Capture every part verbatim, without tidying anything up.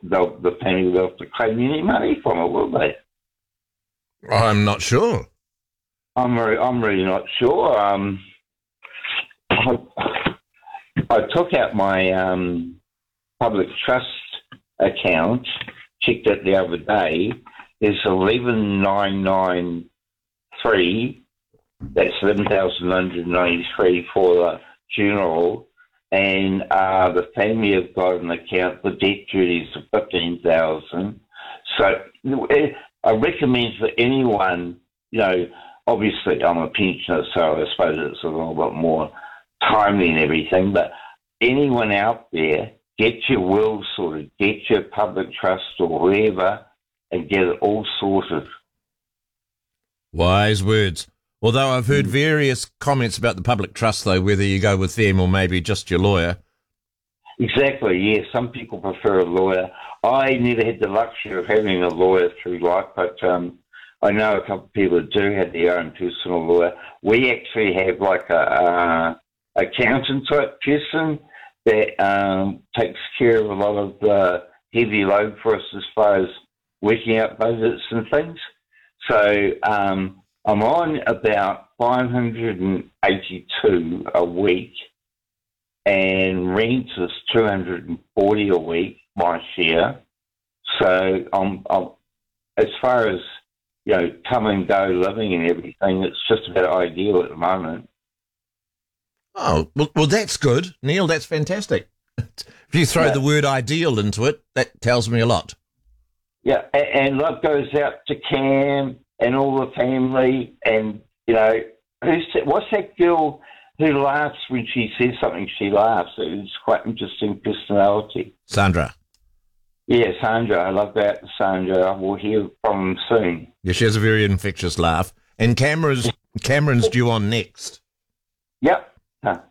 they'll, the family will have to claim any money from it, will they? I'm not sure. I'm really, I'm really not sure. Um, I, I took out my um, public trust account, checked it the other day. There's eleven nine nine three. That's eleven thousand nine hundred ninety-three for the funeral, and uh, the family have got an account for debt duties of fifteen thousand. So I recommend for anyone, you know, obviously I'm a pensioner, so I suppose it's a little bit more timely and everything, but anyone out there, get your will sorted, get your public trust or wherever, and get it all sorted. Wise words. Although I've heard various comments about the public trust, though, whether you go with them or maybe just your lawyer. Exactly, yes. Some people prefer a lawyer. I never had the luxury of having a lawyer through life, but um, I know a couple of people that do have their own personal lawyer. We actually have like a, a accountant type person that um, takes care of a lot of the heavy load for us as far as working out budgets and things. So um, I'm on about five hundred eighty-two a week, and rent is two hundred forty a week, my share. So I'm, I'm, as far as, you know, come and go living and everything, it's just about ideal at the moment. Oh, well, well that's good. Neil, that's fantastic. If you throw Yeah. the word ideal into it, that tells me a lot. Yeah, and, and love goes out to Cam and all the family, and, you know, who's that, what's that girl who laughs when she says something? She laughs. It's quite interesting personality. Sandra. Yeah, Sandra. I love that, Sandra. We'll hear from them soon. Yeah, she has a very infectious laugh. And Cameron's, Cameron's due on next. Yep. Huh.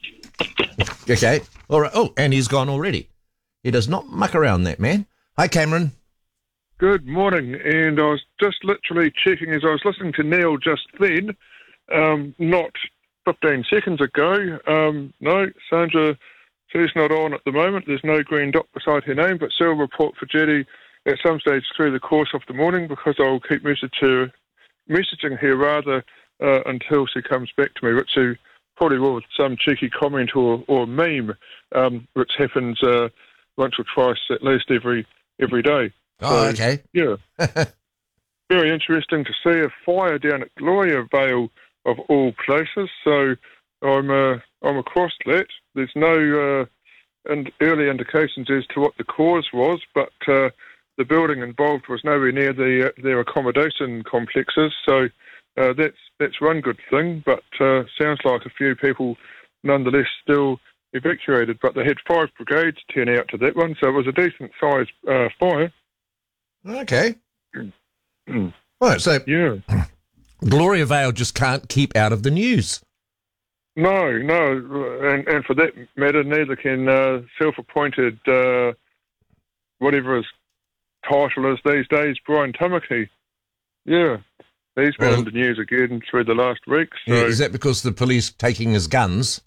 Okay. All right. Oh, and he's gone already. He does not muck around, that man. Hi, Cameron. Good morning, and I was just literally checking as I was listening to Neil just then, um, not fifteen seconds ago. Um, no, Sandra, she's not on at the moment. There's no green dot beside her name, but she'll report for duty at some stage through the course of the morning, because I'll keep message her, messaging her rather uh, until she comes back to me, which she probably will with some cheeky comment or, or meme, um, which happens uh, once or twice at least every every day. Oh, So, okay. Yeah. Very interesting to see a fire down at Gloria Vale of all places. So I'm uh, I'm across that. There's no uh, and early indications as to what the cause was, but uh, the building involved was nowhere near the uh, their accommodation complexes. So uh, that's that's one good thing. But uh, sounds like a few people, nonetheless, still evacuated. But they had five brigades turn out to that one, so it was a decent sized uh, fire. Okay. Mm. Right, so Yeah. Gloria Vale just can't keep out of the news. No, no, and and for that matter, neither can uh, self-appointed, uh, whatever his title is these days, Brian Tamaki. Yeah, he's been Well- in the news again through the last week. So, Yeah, is that because the police taking his guns?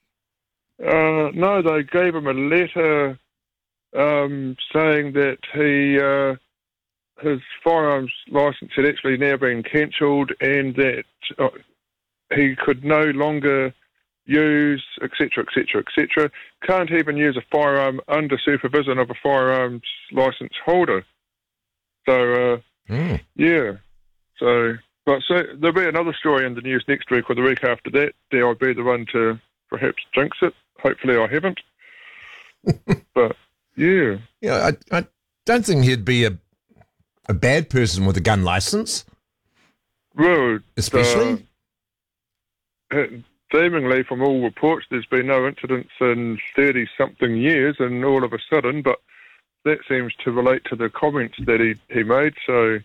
uh, no, they gave him a letter um, saying that he uh, his firearms licence had actually now been cancelled, and that uh, he could no longer use, et cetera, et cetera, et cetera. Can't even use a firearm under supervision of a firearms licence holder. So, uh, Mm. yeah. So, but so there'll be another story in the news next week or the week after that. Dare I be the one to perhaps jinx it? Hopefully I haven't. But, yeah. Yeah, I, I don't think he'd be a a bad person with a gun license, Well, especially. uh, seemingly, from all reports, there's been no incidents in thirty-something years, and all of a sudden, but that seems to relate to the comments that he, he made, so,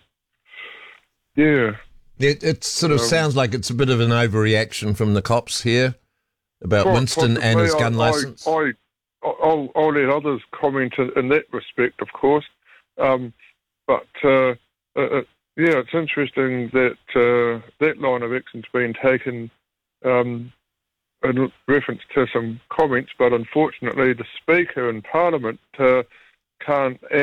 yeah. It, it sort of Um, sounds like it's a bit of an overreaction from the cops here about Quite Winston and his possibly. gun I, license. I, I, I'll, I'll let others comment in, in that respect, of course. Um, but, uh, uh, yeah, it's interesting that uh, that line of action's been taken um, in reference to some comments, but unfortunately the Speaker in Parliament uh, can't